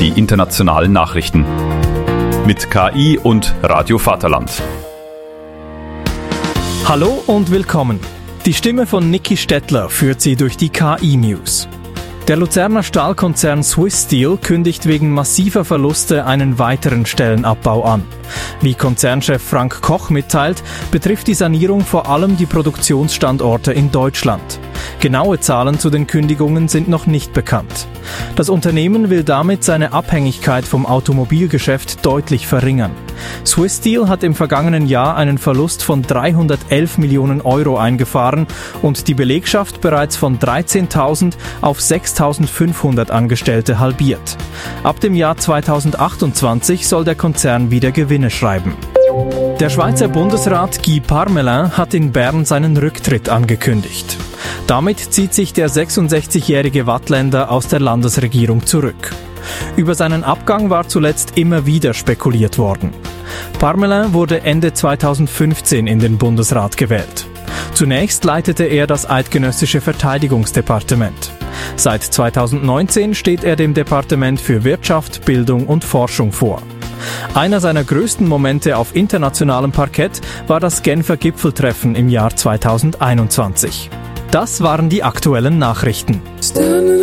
die internationalen Nachrichten. Mit KI und Radio Vaterland. Hallo und willkommen. Die Stimme von Niki Stettler führt Sie durch die KI-News. Der Luzerner Stahlkonzern Swiss Steel kündigt wegen massiver Verluste einen weiteren Stellenabbau an. Wie Konzernchef Frank Koch mitteilt, betrifft die Sanierung vor allem die Produktionsstandorte in Deutschland. Genaue Zahlen zu den Kündigungen sind noch nicht bekannt. Das Unternehmen will damit seine Abhängigkeit vom Automobilgeschäft deutlich verringern. Swiss Steel hat im vergangenen Jahr einen Verlust von 311 Millionen Euro eingefahren und die Belegschaft bereits von 13.000 auf 6.500 Angestellte halbiert. Ab dem Jahr 2028 soll der Konzern wieder Gewinne schreiben. Der Schweizer Bundesrat Guy Parmelin hat in Bern seinen Rücktritt angekündigt. Damit zieht sich der 66-jährige Waadtländer aus der Landesregierung zurück. Über seinen Abgang war zuletzt immer wieder spekuliert worden. Parmelin wurde Ende 2015 in den Bundesrat gewählt. Zunächst leitete er das eidgenössische Verteidigungsdepartement. Seit 2019 steht er dem Departement für Wirtschaft, Bildung und Forschung vor. Einer seiner größten Momente auf internationalem Parkett war das Genfer Gipfeltreffen im Jahr 2021. Das waren die aktuellen Nachrichten.